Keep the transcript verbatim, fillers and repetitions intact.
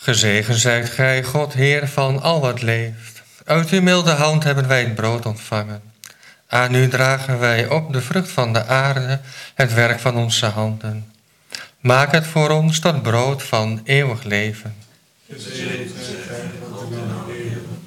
Gezegend zijt gij, God, Heer van al wat leeft. Uit uw milde hand hebben wij het brood ontvangen. Aan u dragen wij op de vrucht van de aarde, het werk van onze handen. Maak het voor ons tot brood van eeuwig leven. Gezegend zijt gij,